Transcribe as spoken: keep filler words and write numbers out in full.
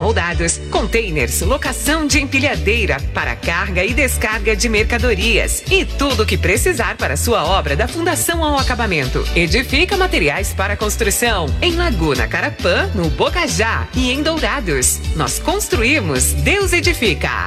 pré-moldados, containers, locação de empilhadeira para carga e descarga de mercadorias e tudo o que precisar para sua obra da fundação ao acabamento. Edifica Materiais para Construção em Laguna Carapã, no Bocajá e em Dourados. Nós construímos, Deus edifica.